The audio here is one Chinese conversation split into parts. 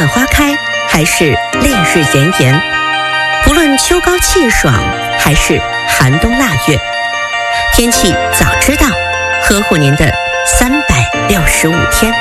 晚花开，还是烈日炎炎，不论秋高气爽，还是寒冬腊月，天气早知道，呵护您的365天。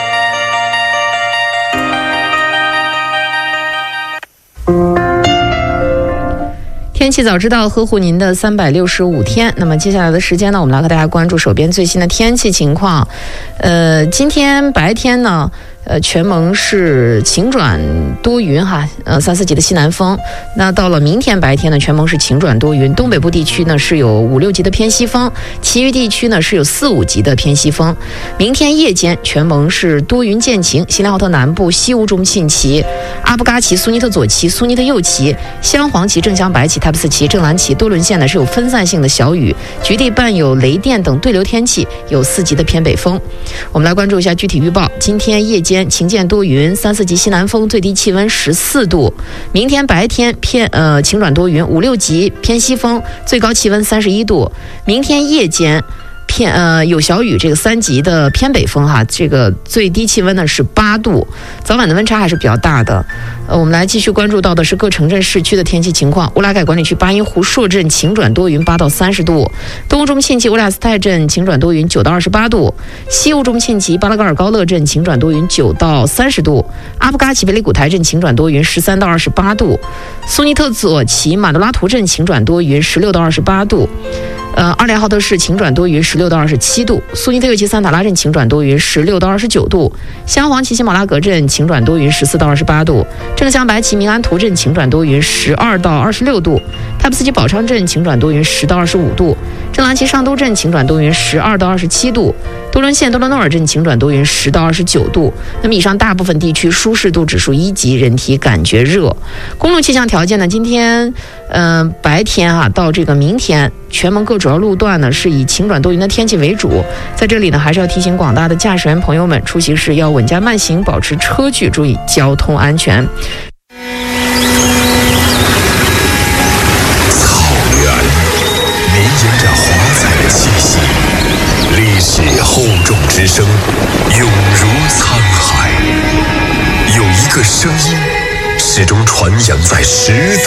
天气早知道，呵护您的365天。那么接下来的时间呢，我们来和大家关注手边最新的天气情况。今天白天呢，全蒙是晴转多云哈，3、4级的西南风。那到了明天白天呢，全蒙是晴转多云，东北部地区呢是有5、6级的偏西风，其余地区呢是有4、5级的偏西风。明天夜间全蒙是多云见晴，锡林浩特南部、西乌中沁旗、阿布嘎旗、苏尼特左旗、苏尼特右旗、镶黄旗、正镶白旗、塔布斯旗、正蓝旗、多伦县呢是有分散性的小雨，局地伴有雷电等对流天气，有4级的偏北风。我们来关注一下具体预报。今天夜间晴间多云，3、4级西南风，最低气温14度。明天白天晴转多云，5、6级偏西风，最高气温31度。明天夜间有小雨，这个3级的偏北风哈，这个最低气温呢是8度，早晚的温差还是比较大的。我们来继续关注到的是各城镇市区的天气情况。乌拉盖管理区巴音湖朔镇晴转多云，8到30度；东乌中沁旗乌拉斯泰镇晴转多云，9到28度；西乌中沁旗巴拉格尔高勒镇晴转多云，9到30度；阿布嘎旗贝里古台镇晴转多云，13到28度；苏尼特左旗马杜拉图镇晴转多云，16到28度。阿联浩特市晴转多云，16到27度；苏尼特右旗桑塔拉镇晴转多云，16到29度；镶黄旗喜马拉格镇晴转多云，14到28度；正镶白旗明安图镇晴转多云，12到26度；塔布斯基宝昌镇晴转多云，10到25度；正蓝旗上都镇晴转多云，12到27度；多伦县多伦诺尔镇晴转多云，10到29度。那么以上大部分地区舒适度指数1级，人体感觉热。公路气象条件呢，今天白天到这个明天，全蒙各主要路段呢是以晴转多云的天气为主。在这里呢，还是要提醒广大的驾驶员朋友们，出行时要稳驾慢行，保持车距，注意交通安全。 草原绵延着华彩的气息，历史厚重之声永如沧海。有一个声音始终传扬在10